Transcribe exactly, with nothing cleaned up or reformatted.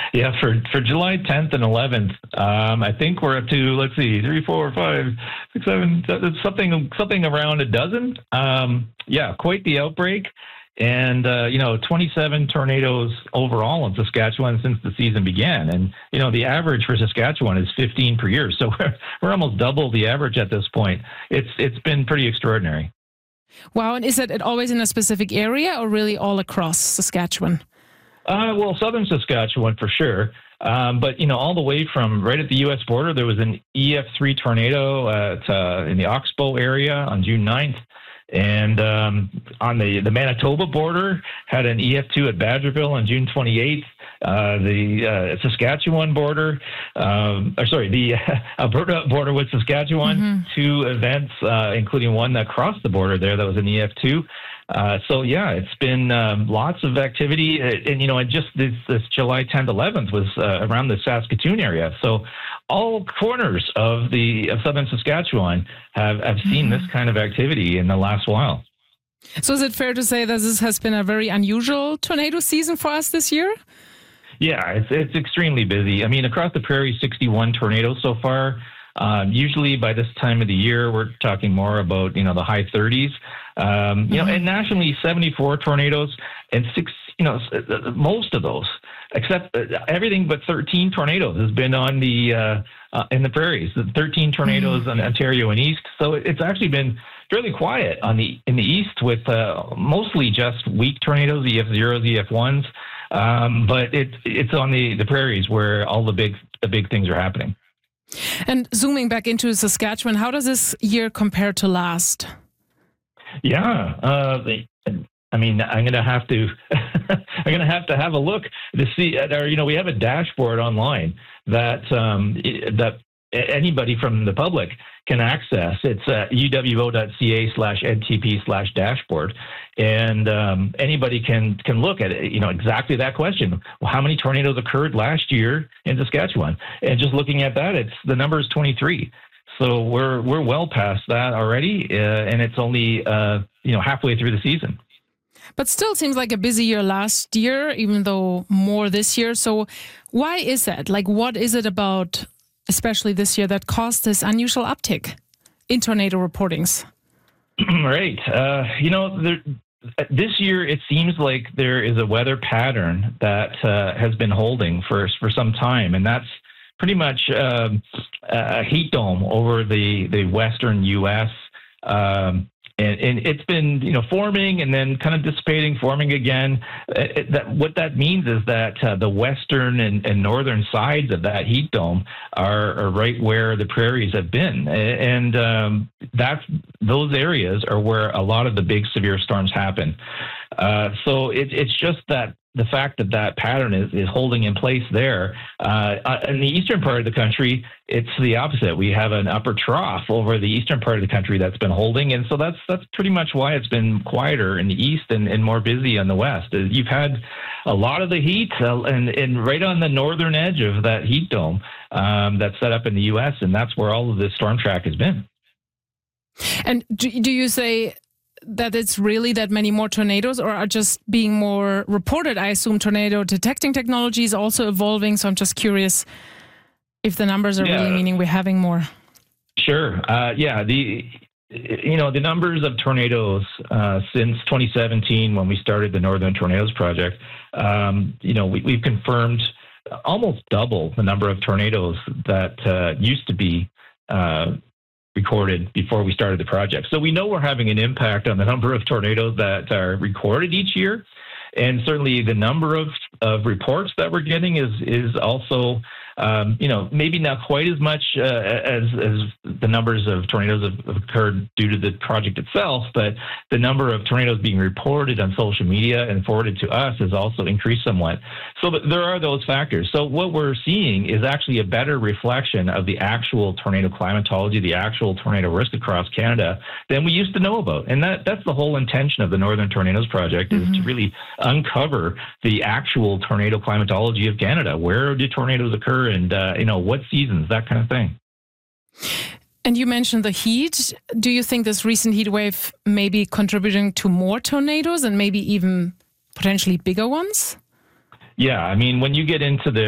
Yeah, for, for July tenth and eleventh, um, I think we're up to, let's see, three, four, five, six, seven, something, something around a dozen. Um, yeah, quite the outbreak. And, uh, you know, twenty-seven tornadoes overall in Saskatchewan since the season began. And, you know, the average for Saskatchewan is fifteen per year. So we're, we're almost double the average at this point. It's It's been pretty extraordinary. Wow. And is it always in a specific area or really all across Saskatchewan? Uh, well, southern Saskatchewan for sure. Um, but, you know, all the way from right at the U S border, there was an E F three tornado at, uh, in the Oxbow area on June ninth. And um, on the, the Manitoba border, had an E F two at Badgerville on June twenty-eighth. Uh, the uh, Saskatchewan border, um, or sorry, the Alberta border with Saskatchewan, mm-hmm. two events, uh, including one that crossed the border there that was an E F two. Uh, so, yeah, it's been um, lots of activity. And, and, you know, and just this, this July tenth, eleventh was uh, around the Saskatoon area. So all corners of the of southern Saskatchewan have, have seen mm-hmm. this kind of activity in the last while. So is it fair to say that this has been a very unusual tornado season for us this year? Yeah, it's, it's extremely busy. I mean, across the prairie, sixty-one tornadoes so far. Um, usually by this time of the year, we're talking more about, you know, the high thirties. Um, you mm-hmm. know, and nationally, seventy-four tornadoes and six, you know, most of those, except everything but thirteen tornadoes has been on the, uh, uh, in the prairies, the thirteen tornadoes mm-hmm. in Ontario and East. So it's actually been fairly quiet on the, in the East with, uh, mostly just weak tornadoes, E F zeros, E F ones. Um, but it, it's on the, the prairies where all the big, the big things are happening. And zooming back into Saskatchewan, how does this year compare to last? Yeah, uh, I mean, I'm going to have to, I'm going to have to have a look to see. Or, you know, we have a dashboard online that um, that anybody from the public can access. It's uh, uwo.ca slash ntp slash dashboard, and um, anybody can can look at it. You know, exactly that question. Well, how many tornadoes occurred last year in Saskatchewan? And just looking at that, it's the number is twenty-three. So we're we're well past that already, uh, and it's only uh, you know halfway through the season. But still seems like a busy year last year, even though more this year. So why is that? Like, what is it about, especially this year, that caused this unusual uptick in tornado reportings? Right. Uh, you know, there, this year it seems like there is a weather pattern that uh, has been holding for for some time, and that's pretty much um, a heat dome over the, the western U S. Um, and, and it's been, you know, forming and then kind of dissipating, forming again. It, that, what that means is that uh, the western and, and northern sides of that heat dome are, are right where the prairies have been. And um, that's, those areas are where a lot of the big severe storms happen. Uh, so it, it's just that the fact that that pattern is, is holding in place there. Uh, in the eastern part of the country, it's the opposite. We have an upper trough over the eastern part of the country that's been holding. And so that's that's pretty much why it's been quieter in the east and, and more busy on the west. You've had a lot of the heat uh, and, and right on the northern edge of that heat dome um, that's set up in the U S, and that's where all of this storm track has been. And do, do you say that it's really that many more tornadoes, or are just being more reported? I assume tornado detecting technology is also evolving, so I'm just curious if the numbers are yeah. really meaning we're having more. Sure. Uh, yeah. The you know the numbers of tornadoes uh, since twenty seventeen, when we started the Northern Tornadoes Project, um, you know we, we've confirmed almost double the number of tornadoes that uh, used to be Uh, recorded before we started the project. So we know we're having an impact on the number of tornadoes that are recorded each year. And certainly the number of, of reports that we're getting is is also, um, you know, maybe not quite as much uh, as, as the numbers of tornadoes have, have occurred due to the project itself, but the number of tornadoes being reported on social media and forwarded to us has also increased somewhat. So there are those factors. So what we're seeing is actually a better reflection of the actual tornado climatology, the actual tornado risk across Canada than we used to know about. And that that's the whole intention of the Northern Tornadoes Project, is mm-hmm. to really uncover the actual tornado climatology of Canada. Where do tornadoes occur, and uh, you know what seasons, that kind of thing. And you mentioned the heat. Do you think this recent heat wave may be contributing to more tornadoes and maybe even potentially bigger ones? Yeah, I mean, when you get into the